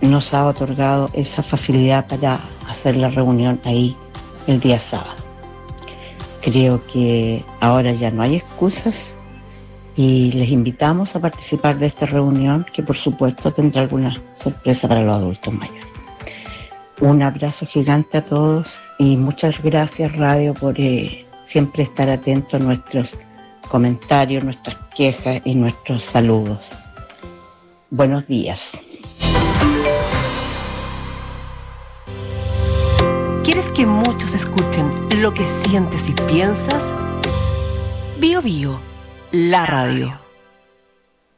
nos ha otorgado esa facilidad para hacer la reunión ahí el día sábado. Creo que ahora ya no hay excusas y les invitamos a participar de esta reunión, que por supuesto tendrá alguna sorpresa para los adultos mayores. Un abrazo gigante a todos y muchas gracias, Radio, por siempre estar atento a nuestros comentarios, nuestras quejas y nuestros saludos. Buenos días. ¿Quieres que muchos escuchen lo que sientes y piensas? Bio Bio, la radio.